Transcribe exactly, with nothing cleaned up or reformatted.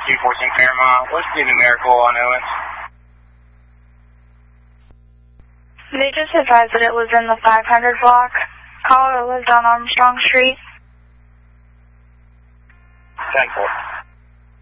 two fourteen Fairmont. What's the numerical on Owens? They just advised that it was in the five hundred block. Caller lives on Armstrong Street. ten four.